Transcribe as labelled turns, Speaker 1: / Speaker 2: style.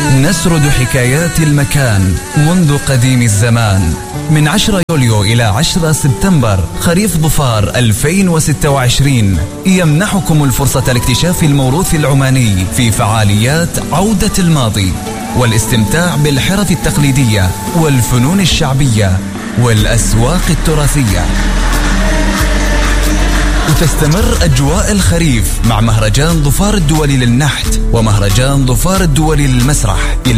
Speaker 1: نسرد حكايات المكان منذ قديم الزمان. من 10 يوليو إلى 10 سبتمبر خريف ظفار 2026 يمنحكم الفرصة لاكتشاف الموروث العماني في فعاليات عودة الماضي والاستمتاع بالحرف التقليدية والفنون الشعبية والأسواق التراثية. وتستمر أجواء الخريف مع مهرجان ظفار الدولي للنحت ومهرجان ظفار الدولي للمسرح